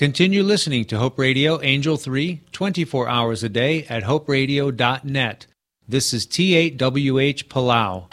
Continue listening to Hope Radio Angel 3 24 hours a day at hoperadio.net. This is T8WH Palau.